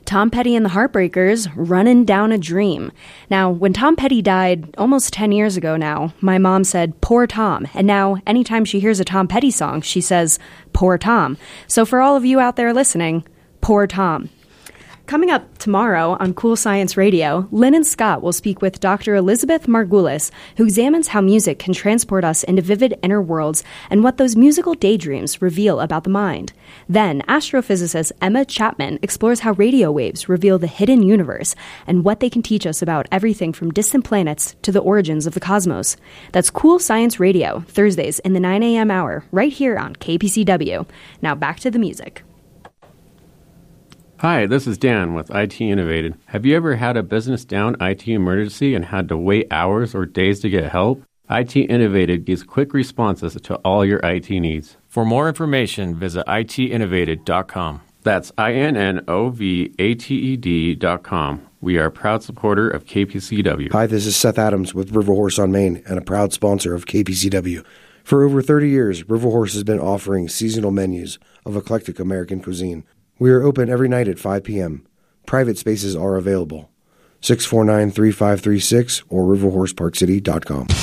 Tom Petty and the Heartbreakers, Runnin' Down a Dream. Now, when Tom Petty died almost 10 years ago now, my mom said, "Poor Tom." And now, anytime she hears a Tom Petty song, she says, "Poor Tom." So for all of you out there listening, poor Tom. Coming up tomorrow on Cool Science Radio, Lynn and Scott will speak with Dr. Elizabeth Margulis, who examines how music can transport us into vivid inner worlds and what those musical daydreams reveal about the mind. Then, astrophysicist Emma Chapman explores how radio waves reveal the hidden universe and what they can teach us about everything from distant planets to the origins of the cosmos. That's Cool Science Radio, Thursdays in the 9 a.m. hour, right here on KPCW. Now back to the music. Hi, this is Dan with IT Innovated. Have you ever had a business down IT emergency and had to wait hours or days to get help? IT Innovated gives quick responses to all your IT needs. For more information, visit itinnovated.com. That's INNOVATED.com. We are a proud supporter of KPCW. Hi, this is Seth Adams with River Horse on Main and a proud sponsor of KPCW. For over 30 years, River Horse has been offering seasonal menus of eclectic American cuisine. We are open every night at 5 p.m. Private spaces are available. 649-3536 or riverhorseparkcity.com.